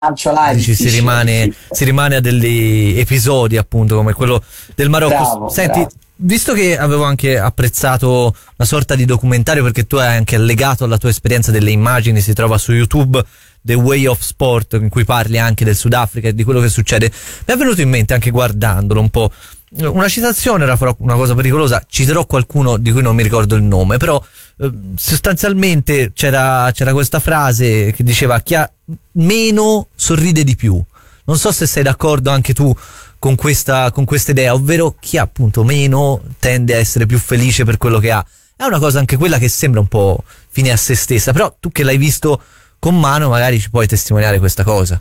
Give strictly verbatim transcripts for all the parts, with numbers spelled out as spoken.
lancio là è Dici, si difficile, rimane, difficile. si rimane a degli episodi appunto come quello del Marocco. Bravo, Senti, bravo. visto che avevo anche apprezzato una sorta di documentario, perché tu hai anche allegato alla tua esperienza delle immagini, si trova su YouTube, The Way of Sport, in cui parli anche del Sudafrica e di quello che succede, mi è venuto in mente, anche guardandolo un po', una citazione, era però una cosa pericolosa, citerò qualcuno di cui non mi ricordo il nome, però eh, sostanzialmente c'era, c'era questa frase che diceva: chi ha meno sorride di più. Non so se sei d'accordo anche tu con questa, con questa idea, ovvero chi ha appunto meno tende a essere più felice per quello che ha. È una cosa anche quella che sembra un po' fine a se stessa, però tu che l'hai visto con mano magari ci puoi testimoniare questa cosa.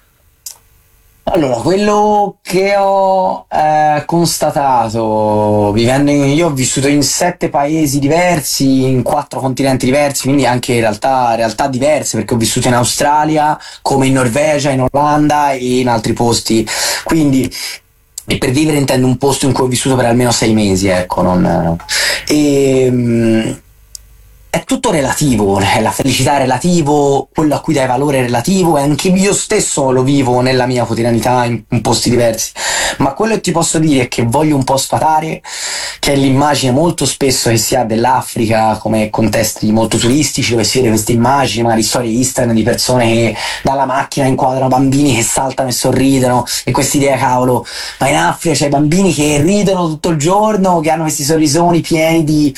Allora, quello che ho eh, constatato vivendo in, io ho vissuto in sette paesi diversi, in quattro continenti diversi, quindi anche in realtà, realtà diverse, perché ho vissuto in Australia, come in Norvegia, in Olanda e in altri posti. Quindi, e per vivere intendo un posto in cui ho vissuto per almeno sei mesi, ecco, non... E, mm, è tutto relativo, eh, la felicità è relativo, quello a cui dai valore è relativo, e anche io stesso lo vivo nella mia quotidianità in, in posti diversi. Ma quello che ti posso dire è che voglio un po' sfatare, che è l'immagine molto spesso che si ha dell'Africa come contesti molto turistici, dove si vede queste immagini, magari storie Instagram di persone che dalla macchina inquadrano bambini che saltano e sorridono, e quest'idea, cavolo, ma in Africa c'è bambini che ridono tutto il giorno, che hanno questi sorrisoni pieni di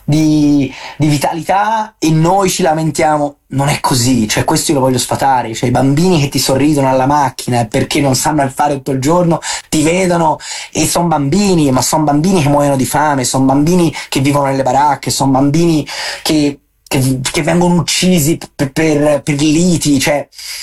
Di, di vitalità, e noi ci lamentiamo. Non è così, cioè questo io lo voglio sfatare, cioè i bambini che ti sorridono alla macchina perché non sanno fare tutto il giorno, ti vedono e sono bambini, ma sono bambini che muoiono di fame, sono bambini che vivono nelle baracche, sono bambini che, che, che vengono uccisi per, per, per liti, cioè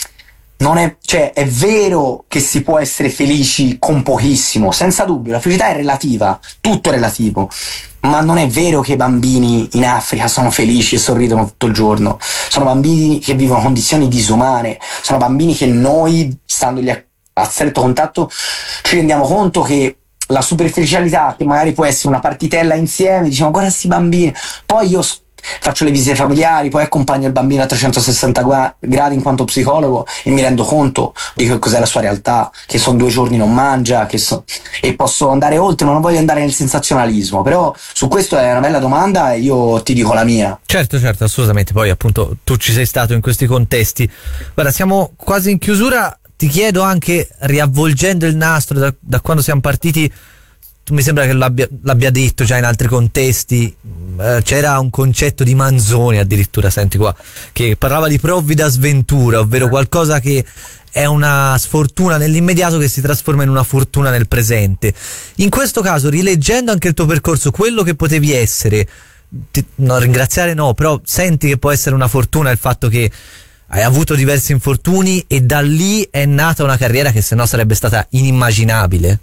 non è, cioè è vero che si può essere felici con pochissimo, senza dubbio, la felicità è relativa, tutto è relativo, ma non è vero che i bambini in Africa sono felici e sorridono tutto il giorno. Sono bambini che vivono condizioni disumane, sono bambini che noi, standogli a, a stretto contatto, ci rendiamo conto che la superficialità, che magari può essere una partitella insieme, diciamo guarda sti bambini, poi io faccio le visite familiari, poi accompagno il bambino a trecentosessanta gradi in quanto psicologo e mi rendo conto di che cos'è la sua realtà, che sono due giorni non mangia, che so, e posso andare oltre, ma non voglio andare nel sensazionalismo. Però su questo è una bella domanda e io ti dico la mia. Certo, certo, assolutamente. Poi appunto tu ci sei stato in questi contesti. Guarda, siamo quasi in chiusura. Ti chiedo anche, riavvolgendo il nastro da, da quando siamo partiti, tu mi sembra che l'abbia, l'abbia detto già in altri contesti, eh, c'era un concetto di Manzoni addirittura, senti qua, che parlava di provvida sventura, ovvero qualcosa che è una sfortuna nell'immediato che si trasforma in una fortuna nel presente. In questo caso, rileggendo anche il tuo percorso, quello che potevi essere, ti, no, ringraziare no, però senti che può essere una fortuna il fatto che hai avuto diversi infortuni e da lì è nata una carriera che sennò sarebbe stata inimmaginabile?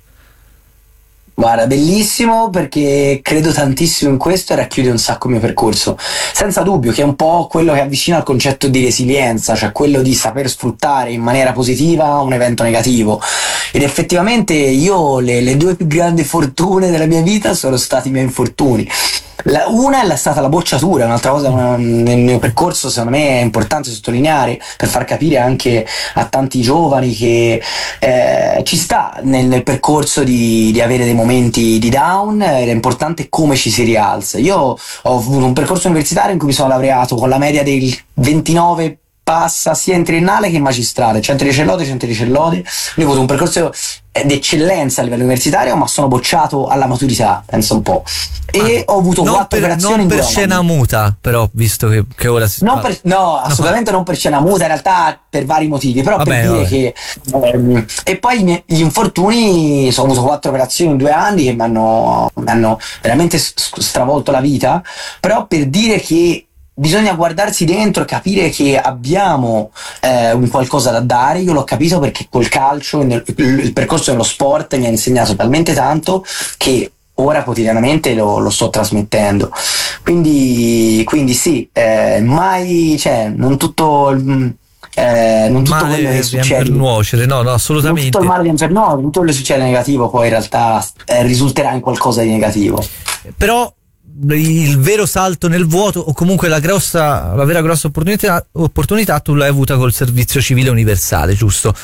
Guarda, bellissimo, perché credo tantissimo in questo e racchiude un sacco il mio percorso. Senza dubbio che è un po' quello che avvicina al concetto di resilienza, cioè quello di saper sfruttare in maniera positiva un evento negativo. Ed effettivamente io le, le due più grandi fortune della mia vita sono stati i miei infortuni. La, una è stata la bocciatura, un'altra cosa una, nel mio percorso secondo me è importante sottolineare per far capire anche a tanti giovani che eh, ci sta nel, nel percorso di, di avere dei momenti di down, ed è importante come ci si rialza. Io ho avuto un percorso universitario in cui mi sono laureato con la media del ventinove passa sia in triennale che in magistrale, cento di lode, cento di lode. Io ho avuto un percorso d'eccellenza a livello universitario, ma sono bocciato alla maturità, pensa un po'. E ho avuto non quattro per, operazioni non in per due scena anni. muta, però, visto che, che ora si Non per, no, assolutamente non per scena muta, in realtà per vari motivi, però Vabbè, per dire vabbè. che ehm, e poi i miei- gli infortuni, sono avuto quattro operazioni in due anni che mi hanno, mi hanno veramente s- stravolto la vita, però per dire che bisogna guardarsi dentro e capire che abbiamo eh, un qualcosa da dare. Io l'ho capito perché col calcio, nel, il, il percorso dello sport mi ha insegnato talmente tanto che ora quotidianamente lo, lo sto trasmettendo. Quindi, quindi sì, eh, mai, cioè, non tutto il- eh, non tutto male quello che viene per succede, nuocere, no, no, non assolutamente. tutto il male viene per no, tutto quello che succede negativo poi in realtà eh, risulterà in qualcosa di negativo. Però il vero salto nel vuoto, o comunque la grossa, la vera grossa opportunità, opportunità tu l'hai avuta col servizio civile universale, giusto?